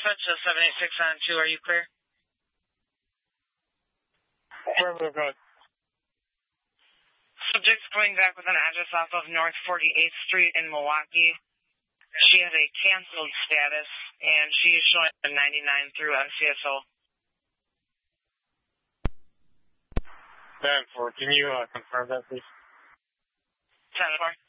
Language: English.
Dispatch 786 on 2, are you clear? Affirmative, go ahead. Subject's coming back with an address off of North 48th Street in Milwaukee. She has a canceled status, and she is showing a 99 through NCSO. 10-4, can you confirm that, please? 10-4.